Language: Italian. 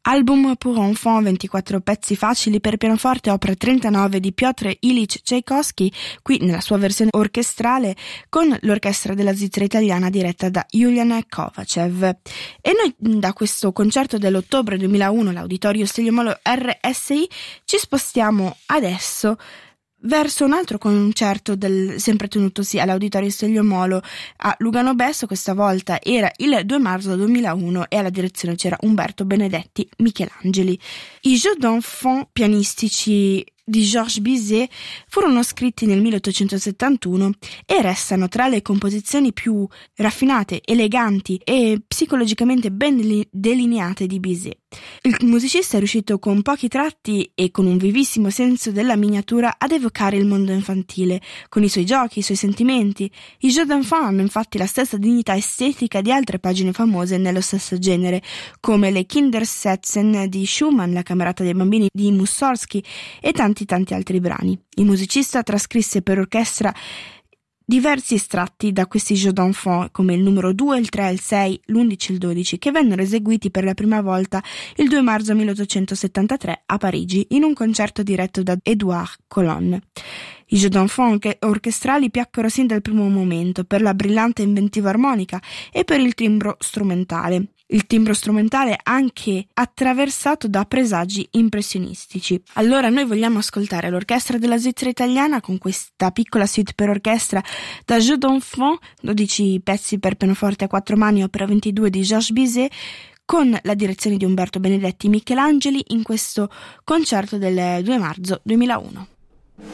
Album pour enfants, 24 pezzi facili per pianoforte, opera 39 di Piotr Ilyich Tchaikovsky, qui nella sua versione orchestrale con l'orchestra della Svizzera italiana diretta da Julian Kovacev. E noi da questo concerto dell'ottobre 2001 all'Auditorio Stelio Molo RSI ci spostiamo adesso verso un altro concerto sempre tenutosi all'Auditorio Stelio Molo a Lugano Besso. Questa volta era il 2 marzo 2001 e alla direzione c'era Umberto Benedetti Michelangeli. I Jeux d'enfants pianistici di Georges Bizet furono scritti nel 1871 e restano tra le composizioni più raffinate, eleganti e psicologicamente ben delineate di Bizet. Il musicista è riuscito con pochi tratti e con un vivissimo senso della miniatura ad evocare il mondo infantile, con i suoi giochi, i suoi sentimenti. I Jeux d'enfants hanno infatti la stessa dignità estetica di altre pagine famose nello stesso genere, come le Kindersätzen di Schumann, la Camerata dei bambini di Mussorgsky e tanti altri brani. Il musicista trascrisse per orchestra diversi estratti da questi Jeux d'enfants, come il numero 2, il 3, il 6, l'11 e il 12, che vennero eseguiti per la prima volta il 2 marzo 1873 a Parigi in un concerto diretto da Édouard Colonne. I Jeux d'enfants orchestrali piacquero sin dal primo momento per la brillante inventiva armonica e per il timbro strumentale. Il timbro strumentale anche attraversato da presagi impressionistici. Allora noi vogliamo ascoltare l'orchestra della Svizzera italiana con questa piccola suite per orchestra da Jeux d'enfants, 12 pezzi per pianoforte a 4 mani, opera 22 di Georges Bizet, con la direzione di Umberto Benedetti Michelangeli in questo concerto del 2 marzo 2001.